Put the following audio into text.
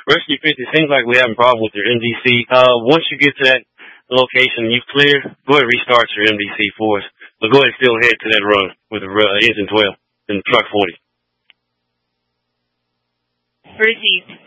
Rescue 50, seems like we're having a problem with your MDC. Once you get to that location, you clear, go ahead and restart your MDC for us. But go ahead and still head to that run with the engine 12 and truck 40. Received.